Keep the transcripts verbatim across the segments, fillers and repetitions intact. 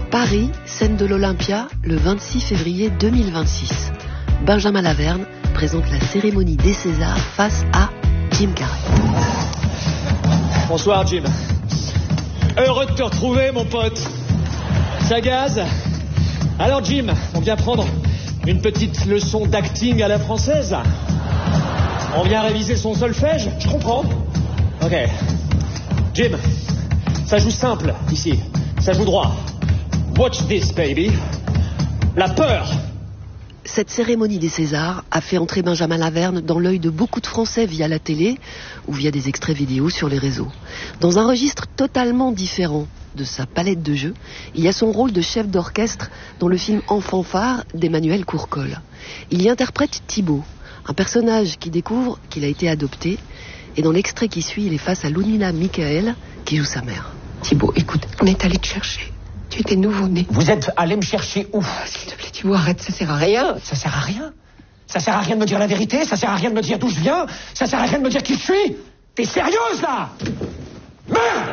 Paris, scène de l'Olympia, le vingt-six février deux mille vingt-six. Benjamin Laverne présente la cérémonie des Césars face à Jim Carrey. Bonsoir Jim. Heureux de te retrouver mon pote. Ça gaze? Alors Jim, on vient prendre une petite leçon d'acting à la française? On vient réviser son solfège? Je comprends. Ok. Jim, ça joue simple ici. Ça joue droit. Watch this baby. La peur. Cette cérémonie des Césars a fait entrer Benjamin Laverne dans l'œil de beaucoup de Français via la télé ou via des extraits vidéo sur les réseaux. Dans un registre totalement différent de sa palette de jeux, il y a son rôle de chef d'orchestre dans le film Enfant phare d'Emmanuel Courcol. Il y interprète Thibaut, un personnage qui découvre qu'il a été adopté, et dans l'extrait qui suit, il est face à Ludmilla Michael qui joue sa mère. Thibaut, écoute, on est allé te chercher. Tu étais nouveau-né. Vous êtes allé me chercher où? Oh, s'il te plaît, Thibaut, arrête, ça sert à rien. Ça sert à rien? Ça sert à rien de me dire la vérité? Ça sert à rien de me dire d'où je viens? Ça sert à rien de me dire qui je suis? T'es sérieuse, là? Merde!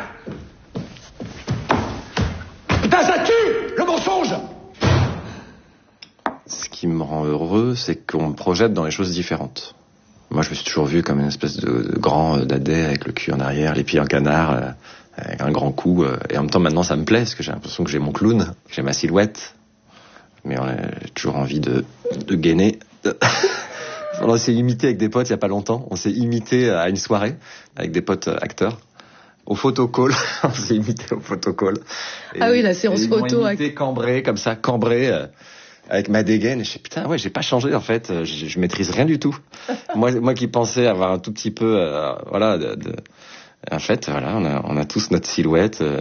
Putain, ça tue! Le mensonge! Ce qui me rend heureux, c'est qu'on me projette dans les choses différentes. Moi, je me suis toujours vu comme une espèce de, de grand dadais avec le cul en arrière, les pieds en canard, euh, avec un grand cou. Euh, et en même temps, maintenant, ça me plaît, parce que j'ai l'impression que j'ai mon clown, que j'ai ma silhouette. Mais on a, j'ai toujours envie de, de gainer. On s'est imité avec des potes il y a pas longtemps. On s'est imité à une soirée avec des potes acteurs. Au photocall, on s'est imité au photocall. Et, ah oui, la séance et photo. Ils m'ont imité cambré, comme ça, cambré, euh, avec ma dégaine. Et je sais, putain, ouais, j'ai pas changé, en fait. Je, je maîtrise rien du tout. moi, moi qui pensais avoir un tout petit peu, euh, voilà, de, de... en fait, voilà, on a, on a tous notre silhouette, euh,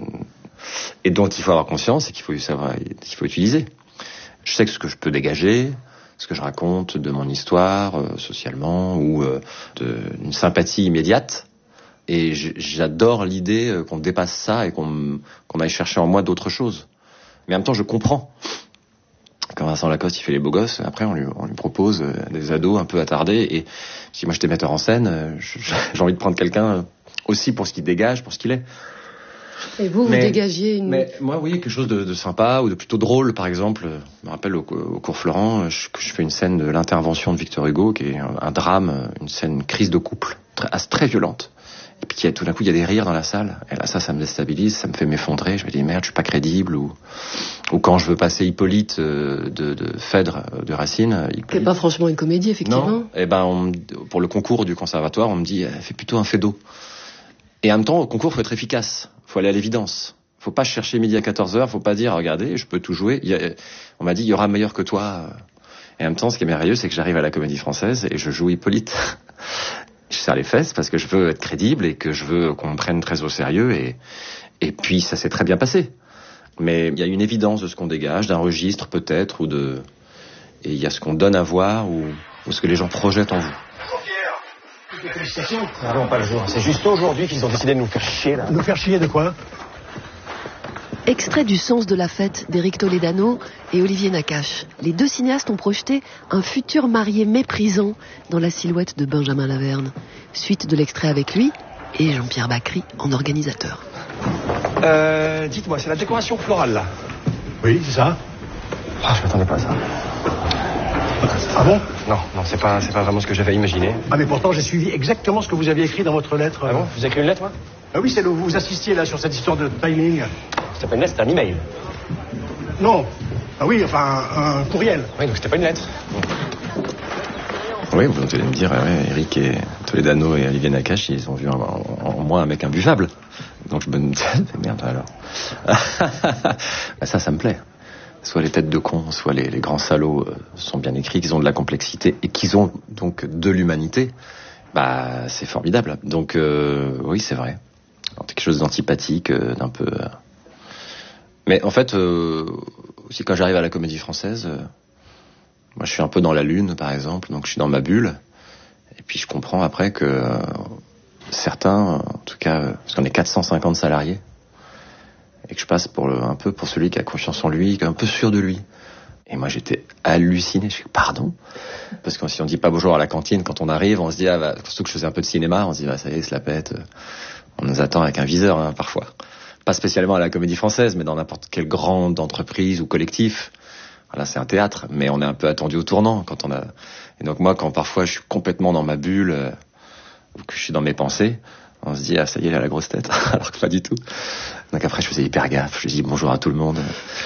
et dont il faut avoir conscience et qu'il faut savoir, qu'il faut utiliser. Je sais que ce que je peux dégager, ce que je raconte de mon histoire, euh, socialement, ou euh, d'une sympathie immédiate. Et j'adore l'idée qu'on dépasse ça et qu'on qu'on aille chercher en moi d'autres choses. Mais en même temps, je comprends. Quand Vincent Lacoste, il fait les beaux gosses, après, on lui, on lui propose des ados un peu attardés. Et si moi, j'étais metteur en scène, j'ai envie de prendre quelqu'un aussi pour ce qu'il dégage, pour ce qu'il est. Et vous, mais, vous dégagiez une... Mais moi, oui, quelque chose de, de sympa ou de plutôt drôle, par exemple. Je me rappelle au, au cours Florent, je, je fais une scène de l'intervention de Victor Hugo, qui est un, un drame, une scène, une crise de couple, très, très violente. Et puis tout d'un coup, il y a des rires dans la salle. Et là, ça, ça me déstabilise, ça me fait m'effondrer. Je me dis, merde, je suis pas crédible. Ou, ou quand je veux passer Hippolyte de, de Phèdre, de Racine. C'est pas franchement une comédie, effectivement. Non. Et ben, on, pour le concours du conservatoire, on me dit, fais plutôt un Fédo. Et en même temps, au concours, faut être efficace. Faut aller à l'évidence. Faut pas chercher midi à quatorze heures. Faut pas dire, regardez, je peux tout jouer. Il y a, on m'a dit, il y aura meilleur que toi. Et en même temps, ce qui est merveilleux, c'est que j'arrive à la Comédie Française et je joue Hippolyte. Je serre les fesses parce que je veux être crédible et que je veux qu'on me prenne très au sérieux. Et, et puis, ça s'est très bien passé. Mais il y a une évidence de ce qu'on dégage, d'un registre peut-être, ou de... Et il y a ce qu'on donne à voir ou, ou ce que les gens projettent en vous. Félicitations. Ah non, pas le jour. C'est juste aujourd'hui qu'ils ont décidé de nous faire chier, là. Nous faire chier de quoi? Extrait du Sens de la fête d'Éric Toledano et Olivier Nakache. Les deux cinéastes ont projeté un futur marié méprisant dans la silhouette de Benjamin Laverne. Suite de l'extrait avec lui et Jean-Pierre Bacry en organisateur. Euh, dites-moi, c'est la décoration florale, là? Oui, c'est ça. Ah, je m'attendais pas à ça. Ah bon? Non, non, c'est pas, c'est pas vraiment ce que j'avais imaginé. Ah, mais pourtant, j'ai suivi exactement ce que vous aviez écrit dans votre lettre. Ah bon? Vous avez écrit une lettre, moi? Ah oui, c'est là où vous assistiez, là, sur cette histoire de timing. C'était pas une lettre, c'était un email. Non. Ah oui, enfin, un, un courriel. Oui, donc c'était pas une lettre. Oui, vous allez me dire, ouais, Eric et Toledano et Olivier Nakache, ils ont vu en, en, en moi un mec imbuvable. Donc je me dis, merde alors. Ça, ça me plaît. Soit les têtes de cons, soit les, les grands salauds euh, sont bien écrits, qu'ils ont de la complexité et qu'ils ont donc de l'humanité. Bah, c'est formidable. Donc euh, oui, c'est vrai. Alors, quelque chose d'antipathique, euh, d'un peu... Euh... Mais en fait, euh, aussi quand j'arrive à la Comédie Française, euh, moi je suis un peu dans la lune, par exemple, donc je suis dans ma bulle. Et puis je comprends après que euh, certains, en tout cas, euh, parce qu'on est quatre cent cinquante salariés, et que je passe pour le, un peu pour celui qui a confiance en lui, qui est un peu sûr de lui. Et moi j'étais halluciné, je suis pardon, parce que si on dit pas bonjour à la cantine quand on arrive, on se dit, ah, bah, surtout que je faisais un peu de cinéma, on se dit, bah, ça y est, il se la pète, on nous attend avec un viseur, hein, parfois. pas spécialement à la Comédie Française, mais dans n'importe quelle grande entreprise ou collectif. Voilà, c'est un théâtre, mais on est un peu attendu au tournant quand on a. Et donc moi, quand parfois je suis complètement dans ma bulle, euh, ou que je suis dans mes pensées, on se dit ah ça y est, elle a la grosse tête, alors que pas du tout. Donc après je faisais hyper gaffe, je dis bonjour à tout le monde.